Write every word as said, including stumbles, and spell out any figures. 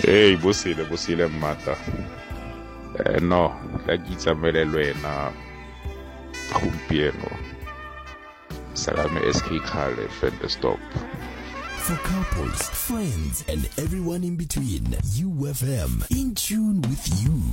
Hey, bosile bosile mmata. Eh no, la kitsamele lwena gompieno. Salame S K Khale Fender Stop. For couples, friends, and everyone in between, U F M, in tune with you.